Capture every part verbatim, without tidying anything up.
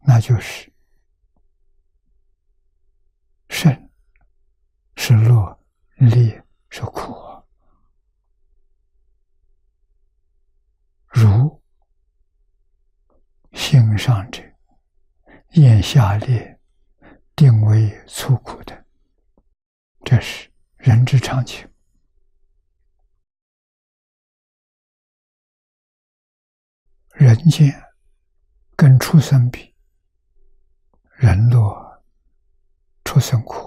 那就是生是乐，离是苦。如心上者，厌下列，定为粗苦的，这是人之常情。人间跟畜生比，人乐，畜生苦。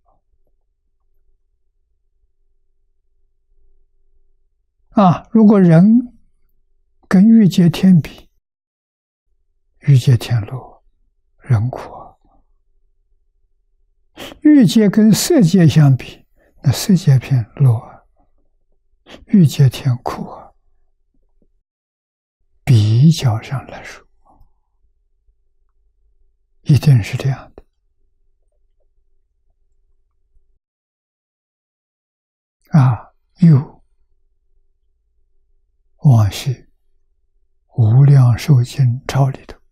啊，如果人跟欲界天比，欲界天乐，人苦。欲界跟色界相比，那色界天乐，欲界天苦。比较上来说，一定是这样的。啊，又往昔无量寿经抄里头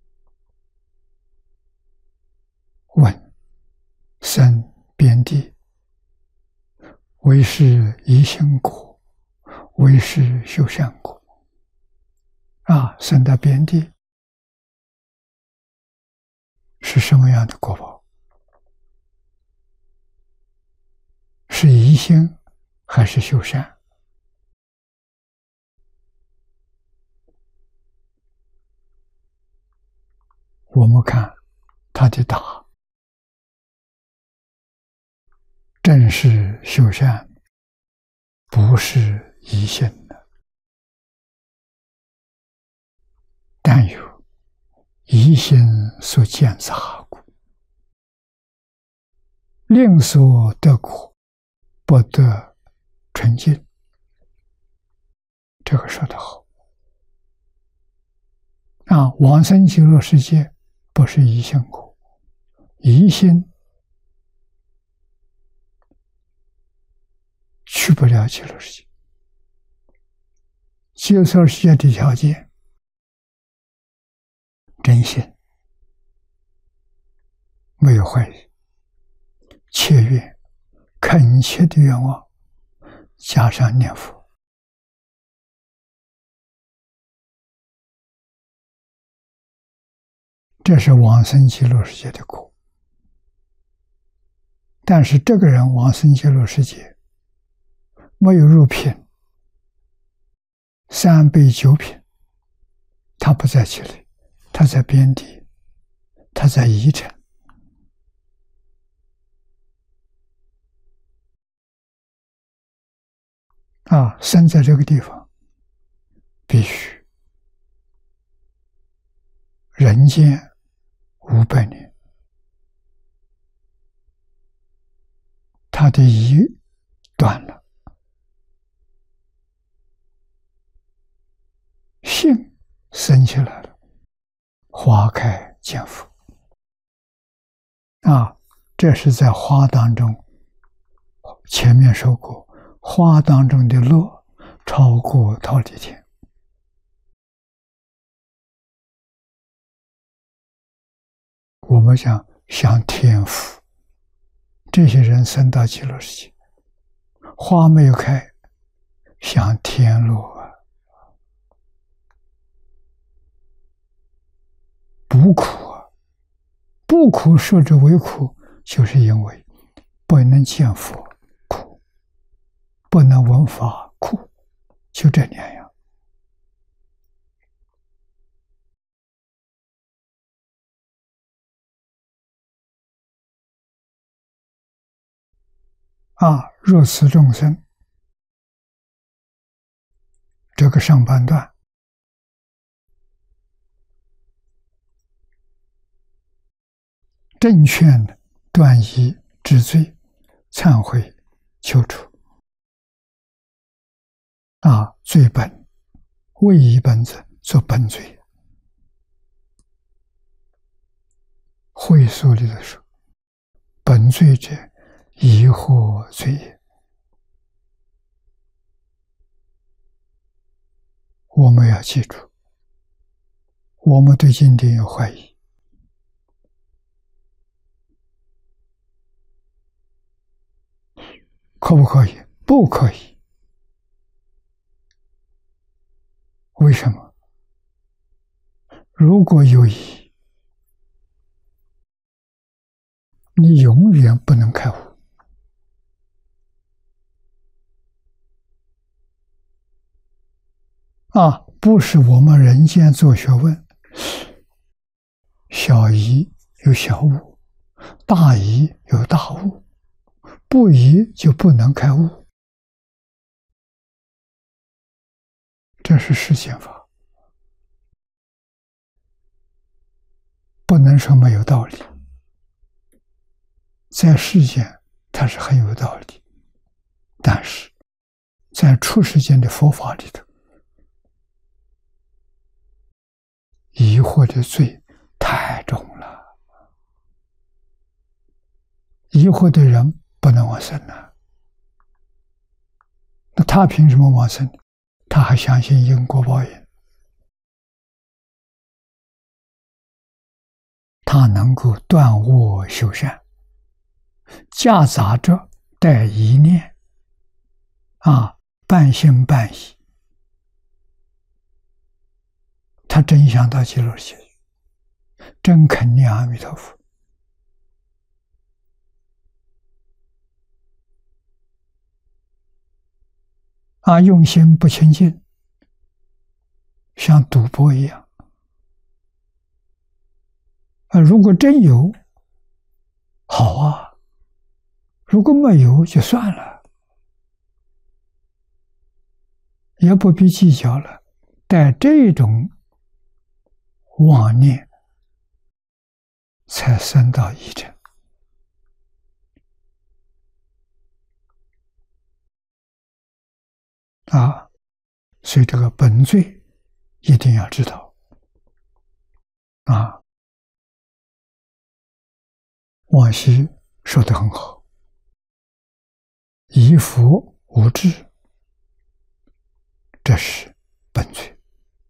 问生边地，为是一心果，为是修善果。啊，生到边地是什么样的果报？是疑心还是修善？我们看他的答，正是修善，不是疑心的。但有疑心所见杂故，令所得果不得纯净。这个说得好。啊，往生极乐世界不是疑心果，疑心去不了极乐世界。极乐世界的条件，真心，没有坏意，切愿，恳切的愿望，加上念佛。这是往生极乐世界的果。但是这个人往生极乐世界没有入品，三辈九品，他不在其内，他在边地，他在宜城。啊，生在这个地方，必须人间五百年，他的疑断了，性生起来了，花开见佛。啊，这是在花当中，前面说过，花当中的乐超过忉利天。我们想想天福，这些人生到极乐世界，花没有开，享天乐啊，不苦啊，不苦说之为苦，就是因为不能见佛苦，不能闻法苦，就这两样。啊，若此众生，这个上半段正劝断疑知罪，忏悔求除。啊，罪本为一本者做本罪。会所里头说，本罪者，疑惑罪也。我们要记住，我们对经典有怀疑， 可不可以？不可以。为什么？如果有疑，你永远不能开悟。啊，不是我们人间做学问，小疑有小悟，大疑有大悟，不疑就不能开悟，这是世间法，不能说没有道理。在世间它是很有道理，但是在出世间的佛法里头，疑惑的罪太重了，疑惑的人不能往生了。那他凭什么往生？他还相信因果报应，他能够断恶修善，夹杂着带疑念，啊，半信半疑，他真想到极乐世界，真肯念阿弥陀佛。啊，用心不清净，像赌博一样。啊，如果真有，好啊；如果没有，就算了，也不必计较了。带这种妄念，才生到疑嗔。啊，所以这个本罪一定要知道。啊，往昔说得很好，疑佛无智，这是本罪，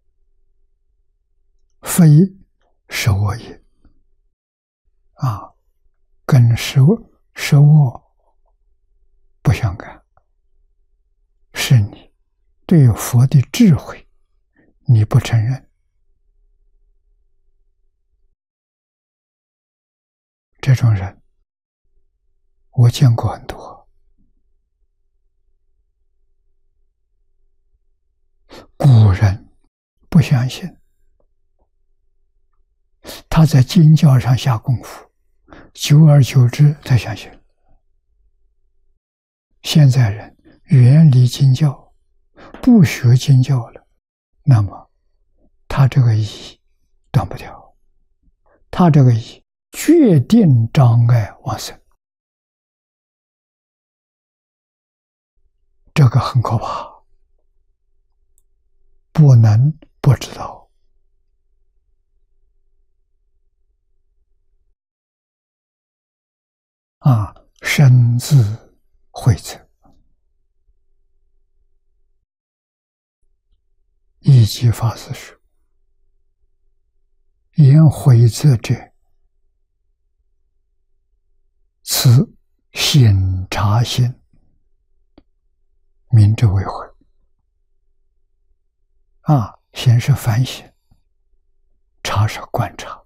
非十恶业。啊，跟十十恶不相干，是你对佛的智慧你不承认。这种人我见过很多，古人不相信，他在经教上下功夫，久而久之才相信。现在人远离经教，不学经教了，那么他这个疑断不掉，他这个疑决定障碍往生，这个很可怕，不能不知道。啊，身自慧则，一即法师说，言慧则者，此醒察心，名之为慧。啊，心是反省，察是观察，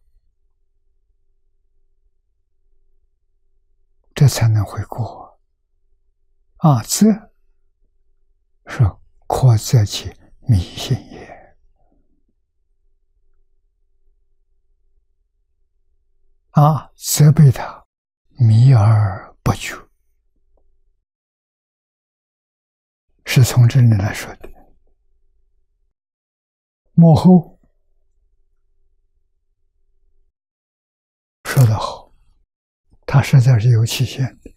这才能回过。啊，则是扩则其迷信也。啊，责备他迷而不觉，是从这里来说的。幕后说得好，他实在是有期限的，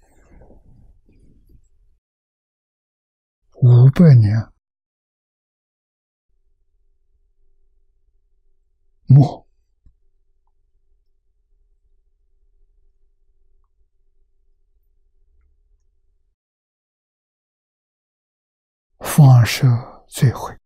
五百年末，放射罪毁。